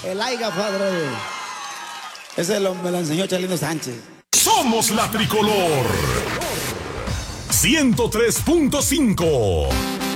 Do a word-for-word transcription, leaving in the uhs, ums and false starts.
El aiga, padre. Ese lo, me lo enseñó Chalino Sánchez. Somos la tricolor. ciento tres punto cinco